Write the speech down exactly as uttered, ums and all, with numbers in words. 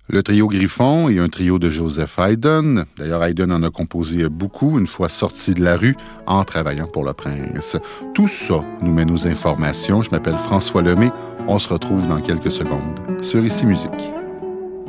Le trio Griffon et un trio de Joseph Haydn. D'ailleurs, Haydn en a composé beaucoup une fois sorti de la rue en travaillant pour le Prince. Tout ça nous mène aux informations. Je m'appelle François Lemay. On se retrouve dans quelques secondes sur Ici Musique.